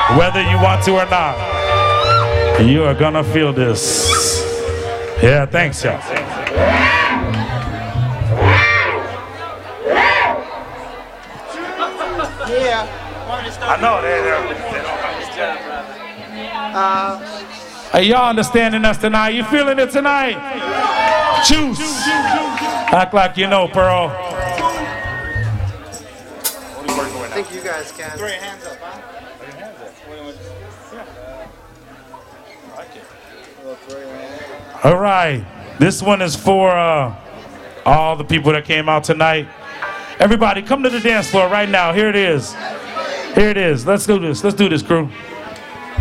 Whether you want to or not, you are gonna feel this. Yeah, thanks, y'all. Yeah. I know they Hey, y'all understanding us tonight? You feeling it tonight? Juice. Act like you know, Pearl. I think you guys can. Throw your hands up, huh? All right. This one is for all the people that came out tonight. Everybody, come to the dance floor right now. Here it is. Here it is. Let's do this. Let's do this, crew.